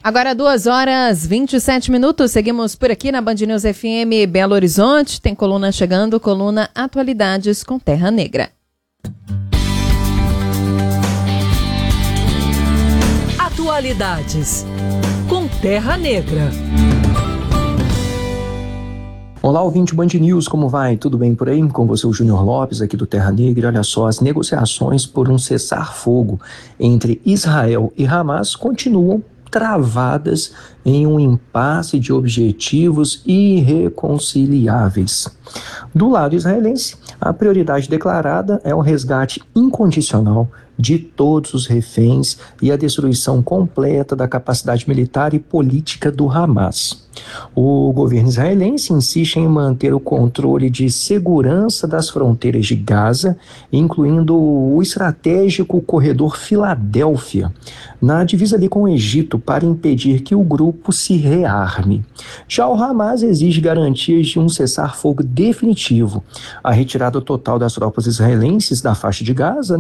Agora 2h27, seguimos por aqui na Band News FM Belo Horizonte, tem coluna chegando, coluna Atualidades com Terra Negra. Atualidades com Terra Negra. Olá, ouvinte Band News, como vai? Tudo bem por aí? Com você o Júnior Lopes, aqui do Terra Negra. Olha só, as negociações por um cessar-fogo entre Israel e Hamas continuam travadas em um impasse de objetivos irreconciliáveis. Do lado israelense, a prioridade declarada é o resgate incondicional de todos os reféns e a destruição completa da capacidade militar e política do Hamas. O governo israelense insiste em manter o controle de segurança das fronteiras de Gaza, incluindo o estratégico corredor Filadélfia, na divisa ali com o Egito, para impedir que o grupo se rearme. Já o Hamas exige garantias de um cessar-fogo definitivo, a retirada total das tropas israelenses da faixa de Gaza,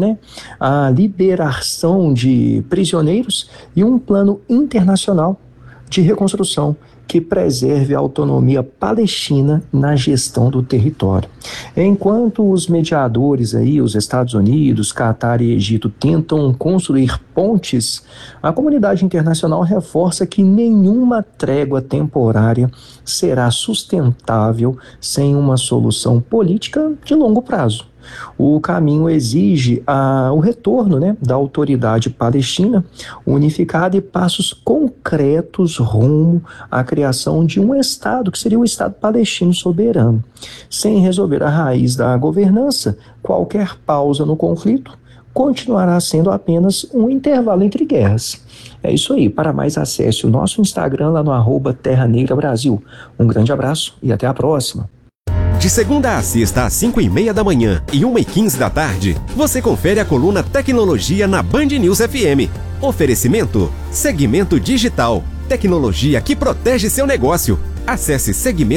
a liberação de prisioneiros e um plano internacional de reconstrução que preserve a autonomia palestina na gestão do território. Enquanto os mediadores os Estados Unidos, Catar e Egito tentam construir pontes, a comunidade internacional reforça que nenhuma trégua temporária será sustentável sem uma solução política de longo prazo. O caminho exige o retorno da autoridade palestina unificada e passos concretos rumo à criação de um Estado, que seria o Estado palestino soberano. Sem resolver a raiz da governança, qualquer pausa no conflito continuará sendo apenas um intervalo entre guerras. É isso aí. Para mais, acesse o nosso Instagram lá no @Terra Negra Brasil. Um grande abraço e até a próxima. De segunda a sexta às 5h30 da manhã e 1h15 da tarde, você confere a coluna Tecnologia na Band News FM. Oferecimento Segmento Digital. Tecnologia que protege seu negócio. Acesse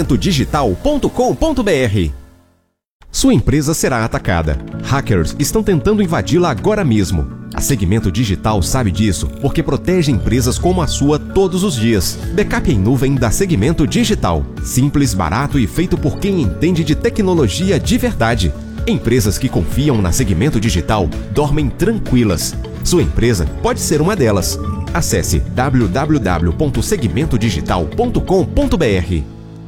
segmentodigital.com.br. Sua empresa será atacada. Hackers estão tentando invadi-la agora mesmo. A Segmento Digital sabe disso porque protege empresas como a sua todos os dias. Backup em nuvem da Segmento Digital. Simples, barato e feito por quem entende de tecnologia de verdade. Empresas que confiam na Segmento Digital dormem tranquilas. Sua empresa pode ser uma delas. Acesse www.segmentodigital.com.br.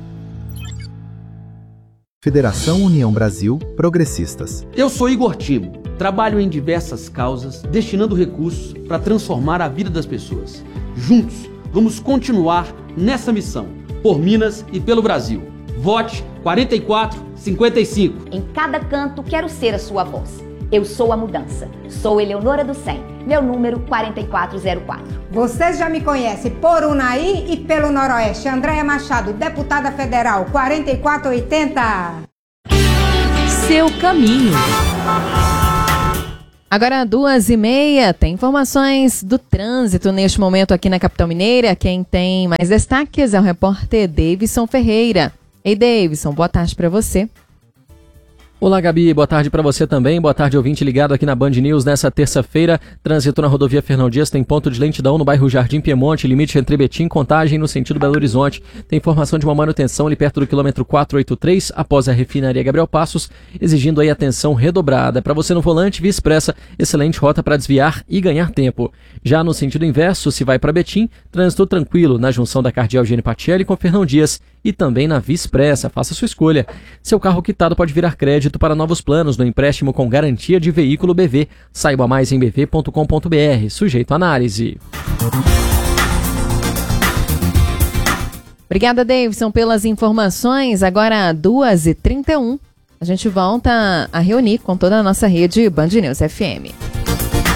Federação União Brasil Progressistas. Eu sou Igor Timo, trabalho em diversas causas, destinando recursos para transformar a vida das pessoas. Juntos, vamos continuar nessa missão, por Minas e pelo Brasil. Vote 4455. Em cada canto quero ser a sua voz. Eu sou a mudança. Sou Eleonora do 100, meu número 4404. Vocês já me conhecem por Unaí e pelo Noroeste. Andréia Machado, deputada federal, 4480. Seu caminho. Agora 2h30, tem informações do trânsito neste momento aqui na capital mineira. Quem tem mais destaques é o repórter Davidson Ferreira. Ei, Davidson, boa tarde para você. Olá, Gabi, boa tarde para você também, boa tarde, ouvinte ligado aqui na Band News nessa terça-feira. Trânsito na rodovia Fernão Dias tem ponto de lentidão no bairro Jardim Piemonte, limite entre Betim e Contagem no sentido Belo Horizonte. Tem informação de uma manutenção ali perto do quilômetro 483, após a refinaria Gabriel Passos, exigindo aí atenção redobrada. Para você no volante, Via Expressa, excelente rota para desviar e ganhar tempo. Já no sentido inverso, se vai para Betim, trânsito tranquilo na junção da Cardeal Eugênio Patielli com Fernão Dias e também na Via Expressa. Faça sua escolha. Seu carro quitado pode virar crédito para novos planos no empréstimo com garantia de veículo BV. Saiba mais em bv.com.br. Sujeito à análise. Obrigada, Davidson, pelas informações. Agora 2h31. A gente volta a reunir com toda a nossa rede Band News FM.